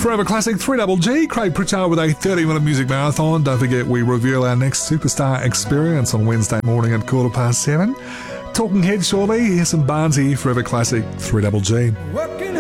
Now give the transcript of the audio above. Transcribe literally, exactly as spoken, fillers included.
Forever Classic three Double G, Craig Pritchard with a thirty minute music marathon. Don't forget we reveal our next superstar experience on Wednesday morning at quarter past seven. Talking Heads shortly, here's some Barnsey Forever Classic three Double G.